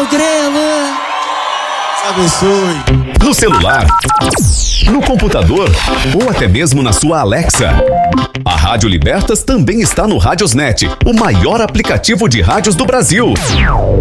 Grelo. Abençoe. No celular, no computador ou até mesmo na sua Alexa. A Rádio Libertas também está no Radiosnet, o maior aplicativo de rádios do Brasil.